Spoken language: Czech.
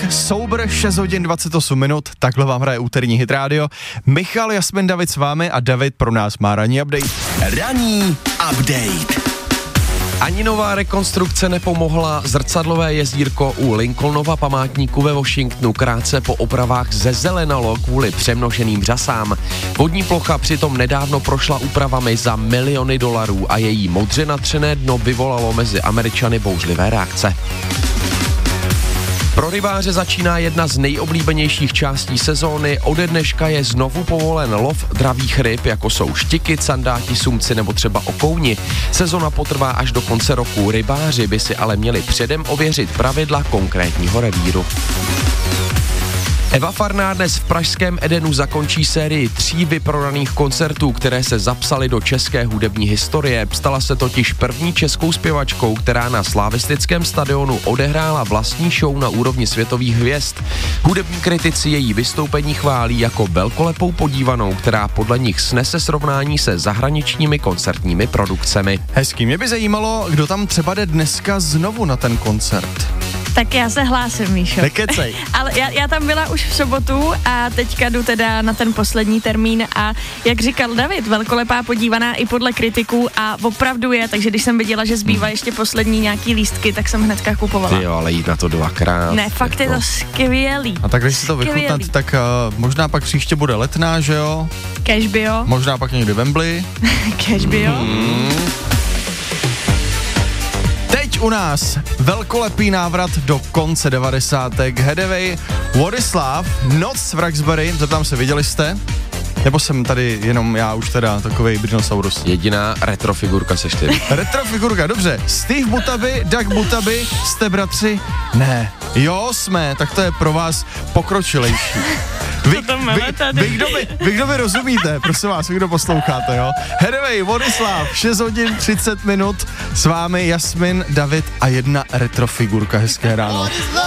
Soubr 6 hodin 28 minut, takhle vám hraje úterní Hit Radio. Michal, Jasmin, David s vámi a David pro nás má ranní update. Ranní update. Ani nová rekonstrukce nepomohla, zrcadlové jezírko u Lincolnova památníku ve Washingtonu krátce po opravách zezelenalo kvůli přemnoženým řasám. Vodní plocha přitom nedávno prošla úpravami za miliony dolarů a její modře natřené dno vyvolalo mezi Američany bouřlivé reakce. Pro rybáře začíná jedna z nejoblíbenějších částí sezóny. Ode dneška je znovu povolen lov dravých ryb, jako jsou štiky, sandáti, sumci nebo třeba okouni. Sezona potrvá až do konce roku. Rybáři by si ale měli předem ověřit pravidla konkrétního revíru. Eva Farná dnes v pražském Edenu zakončí sérii 3 vyprodaných koncertů, které se zapsaly do české hudební historie. Stala se totiž první českou zpěvačkou, která na slavistickém stadionu odehrála vlastní show na úrovni světových hvězd. Hudební kritici její vystoupení chválí jako velkolepou podívanou, která podle nich snese srovnání se zahraničními koncertními produkcemi. Hezký, mě by zajímalo, kdo tam třeba jde dneska znovu na ten koncert. Tak já se hlásím, Míšo. Nekecej. Ale já tam byla už v sobotu a teďka jdu teda na ten poslední termín a jak říkal David, velkolepá podívaná i podle kritiků a opravdu je, takže když jsem viděla, že zbývá ještě poslední nějaký lístky, tak jsem hnedka kupovala. Jo, ale jít na to 2krát. Ne, fakt je to skvělý. A tak když si to vychutnat, tak možná pak příště bude Letná, že jo? Cash bio. Možná pak někdy Wembley. Cash bio. Teď u nás velkolepý návrat do konce 90. Hedeway, What is Love, Noc v Roxbury, zeptám se, viděli jste? Nebo jsem tady jenom já už teda takovej dinosaurus? Jediná retrofigurka se 4. Retrofigurka, dobře. Steve Butaby, Doug Butaby, jste bratři? Ne. Jo, jsme, tak to je pro vás pokročilejší. Vy, kdo by rozumíte, prosím vás, vy, kdo posloucháte, jo? Hedeway, What is Love, 6 hodin 30 minut, s vámi Jasmin, David a jedna retrofigurka, hezké ráno.